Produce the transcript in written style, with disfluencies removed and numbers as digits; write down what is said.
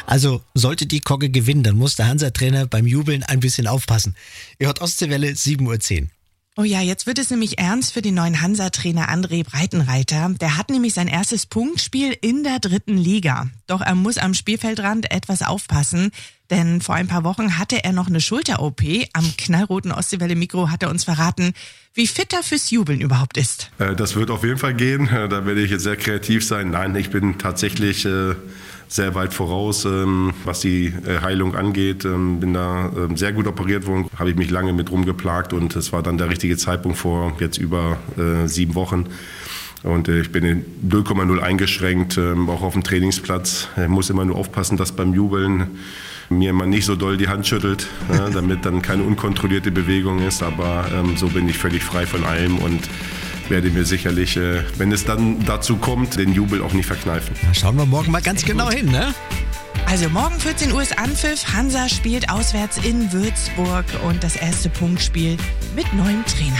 Also sollte die Kogge gewinnen, dann muss der Hansa-Trainer beim Jubeln ein bisschen aufpassen. Ihr hört Ostseewelle 7.10 Uhr. Oh ja, jetzt wird es nämlich ernst für den neuen Hansa-Trainer André Breitenreiter. Der hat nämlich sein erstes Punktspiel in der 3. Liga. Doch er muss am Spielfeldrand etwas aufpassen, denn vor ein paar Wochen hatte er noch eine Schulter-OP. Am knallroten Ostseewelle-Mikro hat er uns verraten, wie fit er fürs Jubeln überhaupt ist. Das wird auf jeden Fall gehen. Da werde ich jetzt sehr kreativ sein. Nein, ich bin tatsächlich sehr weit voraus, was die Heilung angeht. Bin da sehr gut operiert worden, habe ich mich lange mit rumgeplagt und es war dann der richtige Zeitpunkt vor jetzt über 7 Wochen. Und ich bin in 0,0 eingeschränkt, auch auf dem Trainingsplatz. Ich muss immer nur aufpassen, dass beim Jubeln mir immer nicht so doll die Hand schüttelt, damit dann keine unkontrollierte Bewegung ist. Aber so bin ich völlig frei von allem und werde mir sicherlich, wenn es dann dazu kommt, den Jubel auch nicht verkneifen. Schauen wir morgen mal ganz genau hin, ne? Also morgen 14 Uhr ist Anpfiff. Hansa spielt auswärts in Würzburg und das erste Punktspiel mit neuem Trainer.